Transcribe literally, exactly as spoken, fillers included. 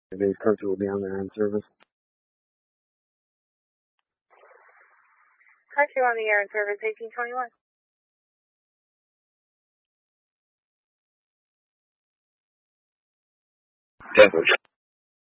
Today's country will be on the air in service. Country on the air in service, eighteen twenty-one. Definitely.